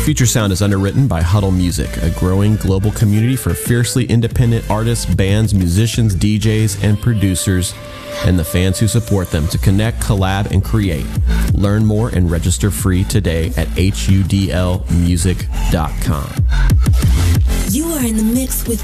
Future Sound is underwritten by Huddle Music, a growing global community for fiercely independent artists, bands, musicians, DJs, and producers, and the fans who support them to connect, collab, and create. Learn more and register free today at hudlmusic.com. You are in the mix with